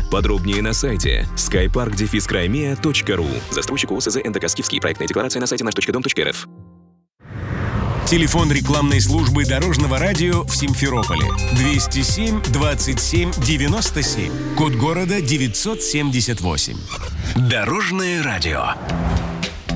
Подробнее на сайте skypark-crimea.ru. Застройщик ОСЗ НДК «Скифский». Проектная декларация на сайте наш.дом.рф. Телефон рекламной службы Дорожного радио в Симферополе 207 27 97. Код города 978. Дорожное радио.